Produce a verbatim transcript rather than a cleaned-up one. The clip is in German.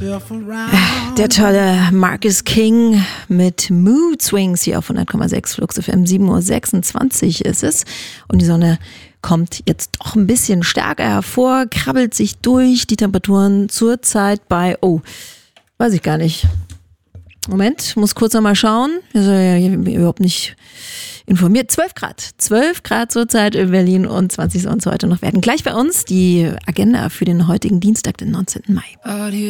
Der tolle Marcus King mit Mood Swings hier auf hundert Komma sechs Flux F M. sieben Uhr sechsundzwanzig ist es und die Sonne kommt jetzt doch ein bisschen stärker hervor, krabbelt sich durch. Die Temperaturen zurzeit bei, oh, weiß ich gar nicht. Moment, muss kurz noch mal schauen. Wir sind ja hier überhaupt nicht informiert. zwölf Grad. zwölf Grad zurzeit in Berlin und zwanzig soll es heute noch werden. Gleich bei uns die Agenda für den heutigen Dienstag, den neunzehnten Mai.